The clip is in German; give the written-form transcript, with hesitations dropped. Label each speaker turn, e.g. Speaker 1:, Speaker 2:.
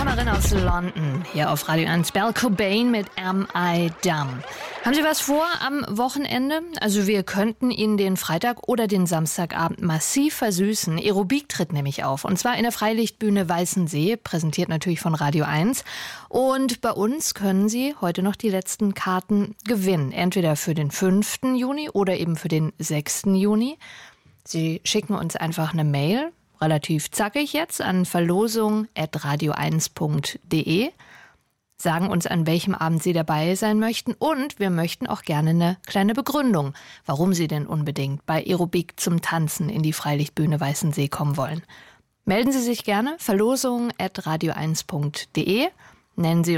Speaker 1: Sängerin aus London, hier auf Radio 1. Belle Cobain mit Am I Dumb. Haben Sie was vor am Wochenende? Also wir könnten Ihnen den Freitag oder den Samstagabend massiv versüßen. Aerobik tritt nämlich auf. Und zwar in der Freilichtbühne Weißensee, präsentiert natürlich von Radio 1. Und bei uns können Sie heute noch die letzten Karten gewinnen. Entweder für den 5. Juni oder eben für den 6. Juni. Sie schicken uns einfach eine Mail, relativ zackig jetzt, an verlosung@radio1.de. Sagen uns, an welchem Abend Sie dabei sein möchten. Und wir möchten auch gerne eine kleine Begründung, warum Sie denn unbedingt bei Aerobik zum Tanzen in die Freilichtbühne Weißensee kommen wollen. Melden Sie sich gerne, verlosung@radio1.de. Nennen Sie